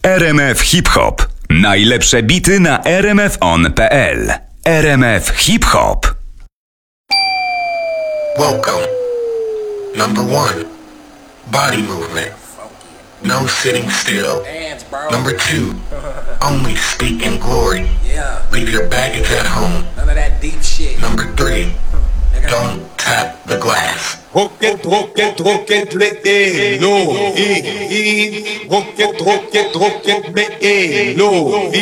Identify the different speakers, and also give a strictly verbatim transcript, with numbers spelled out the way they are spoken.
Speaker 1: R M F Hip Hop. Najlepsze bity na r m f on kropka p l. R M F Hip Hop.
Speaker 2: Welcome. Number one, body movement. No sitting still. Number two, only speak in glory. Leave your baggage at home.
Speaker 3: None of that deep shit.
Speaker 2: Number three, don't tap the glass.
Speaker 4: Rocket, rocket, rocket, let it low. Rocket, rocket, rocket, let it low.